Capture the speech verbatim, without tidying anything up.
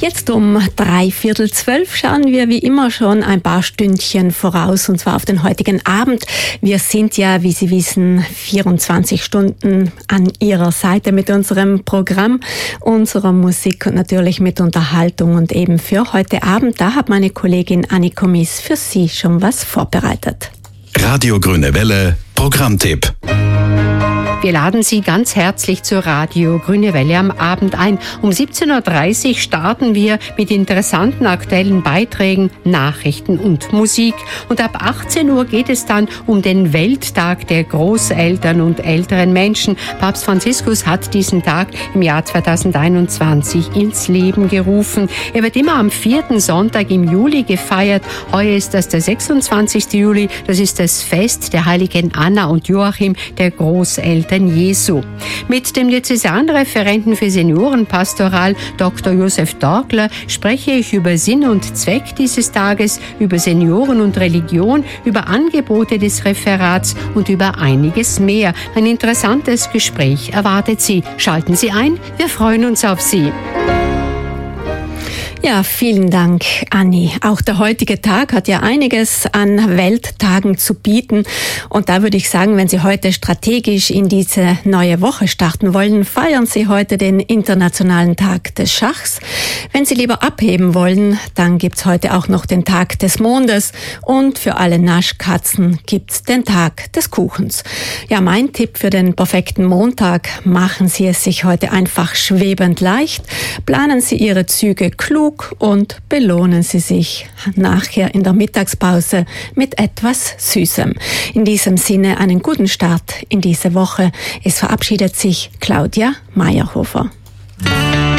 Jetzt um drei Viertel zwölf schauen wir wie immer schon ein paar Stündchen voraus, und zwar auf den heutigen Abend. Wir sind ja, wie Sie wissen, vierundzwanzig Stunden an Ihrer Seite mit unserem Programm, unserer Musik und natürlich mit Unterhaltung. Und eben für heute Abend, da hat meine Kollegin Anniko Mies für Sie schon was vorbereitet. Radio Grüne Welle, Programmtipp. Wir laden Sie ganz herzlich zur Radio Grüne Welle am Abend ein. Um siebzehn Uhr dreißig starten wir mit interessanten aktuellen Beiträgen, Nachrichten und Musik. Und ab achtzehn Uhr geht es dann um den Welttag der Großeltern und älteren Menschen. Papst Franziskus hat diesen Tag im Jahr zweitausendeinundzwanzig ins Leben gerufen. Er wird immer am vierten Sonntag im Juli gefeiert. Heuer ist das der sechsundzwanzigste Juli. Das ist das Fest der heiligen Anna und Joachim, der Großeltern Jesu. Mit dem Diözesanreferenten für Seniorenpastoral Doktor Josef Dorkler spreche ich über Sinn und Zweck dieses Tages, über Senioren und Religion, über Angebote des Referats und über einiges mehr. Ein interessantes Gespräch erwartet Sie. Schalten Sie ein, wir freuen uns auf Sie. Ja, vielen Dank, Anni. Auch der heutige Tag hat ja einiges an Welttagen zu bieten. Und da würde ich sagen, wenn Sie heute strategisch in diese neue Woche starten wollen, feiern Sie heute den Internationalen Tag des Schachs. Wenn Sie lieber abheben wollen, dann gibt's heute auch noch den Tag des Mondes. Und für alle Naschkatzen gibt's den Tag des Kuchens. Ja, mein Tipp für den perfekten Montag: Machen Sie es sich heute einfach schwebend leicht. Planen Sie Ihre Züge klug und belohnen Sie sich nachher in der Mittagspause mit etwas Süßem. In diesem Sinne einen guten Start in diese Woche. Es verabschiedet sich Claudia Meyerhofer.